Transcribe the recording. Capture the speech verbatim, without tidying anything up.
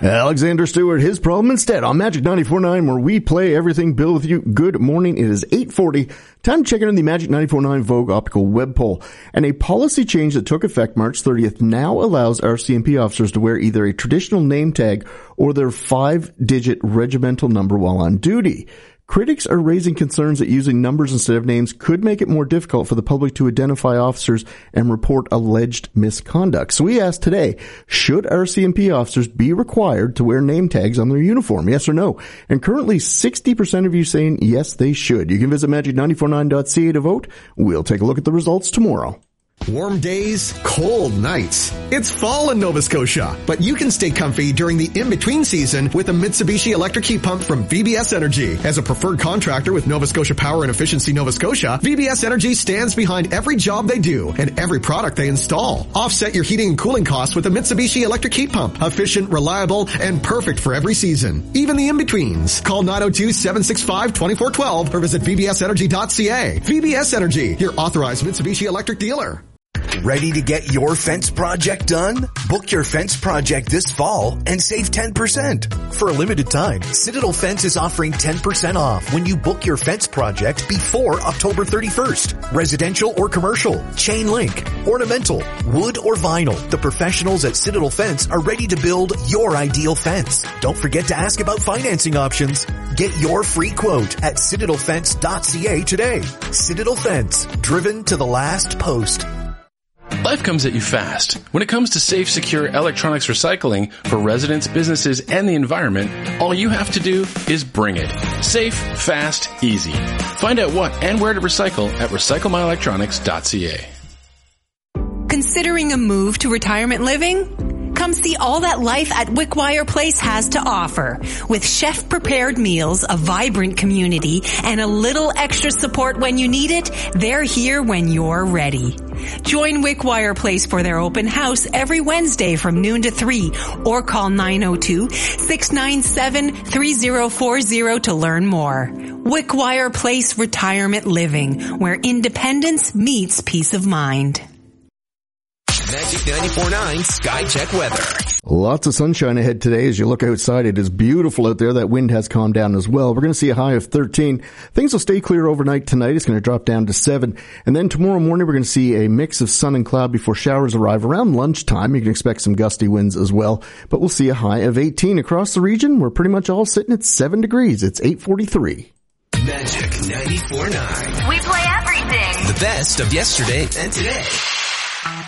Alexander Stewart, his problem instead on Magic ninety-four point nine, where we play everything Bill with you. Good morning. It is eight forty. Time to check in on the Magic ninety-four point nine Vogue Optical Web Poll. And a policy change that took effect March thirtieth now allows R C M P officers to wear either a traditional name tag or their five-digit regimental number while on duty. Critics are raising concerns that using numbers instead of names could make it more difficult for the public to identify officers and report alleged misconduct. So we asked today, should R C M P officers be required to wear name tags on their uniform? Yes or no? And currently sixty percent of you saying yes, they should. You can visit magic nine four nine dot c a to vote. We'll take a look at the results tomorrow. Warm days, cold nights. It's fall in Nova Scotia, but you can stay comfy during the in-between season with a Mitsubishi electric heat pump from V B S Energy. As a preferred contractor with Nova Scotia Power and Efficiency Nova Scotia, V B S Energy stands behind every job they do and every product they install. Offset your heating and cooling costs with a Mitsubishi electric heat pump. Efficient, reliable, and perfect for every season. Even the in-betweens. Call nine oh two, seven six five, two four one two or visit v b s energy dot c a. V B S Energy, your authorized Mitsubishi electric dealer. Ready to get your fence project done? Book your fence project this fall and save ten percent. For a limited time, Citadel Fence is offering ten percent off when you book your fence project before October thirty-first. Residential or commercial, chain link, ornamental, wood or vinyl. The professionals at Citadel Fence are ready to build your ideal fence. Don't forget to ask about financing options. Get your free quote at citadel fence dot c a today. Citadel Fence, driven to the last post. Life comes at you fast. When it comes to safe, secure electronics recycling for residents, businesses, and the environment, all you have to do is bring it. Safe, fast, easy. Find out what and where to recycle at recycle my electronics dot c a. Considering a move to retirement living? Come see all that life at Wickwire Place has to offer. With chef-prepared meals, a vibrant community, and a little extra support when you need it, they're here when you're ready. Join Wickwire Place for their open house every Wednesday from noon to three or call nine oh two, six nine seven, three oh four oh to learn more. Wickwire Place Retirement Living, where independence meets peace of mind. Magic ninety-four point nine Sky Check weather. Lots of sunshine ahead today as you look outside. It is beautiful out there. That wind has calmed down as well. We're going to see a high of thirteen. Things will stay clear overnight tonight. It's going to drop down to seven. And then tomorrow morning, we're going to see a mix of sun and cloud before showers arrive around lunchtime. You can expect some gusty winds as well. But we'll see a high of eighteen across the region. We're pretty much all sitting at seven degrees. It's eight forty-three. Magic ninety-four point nine. We play everything. The best of yesterday and today.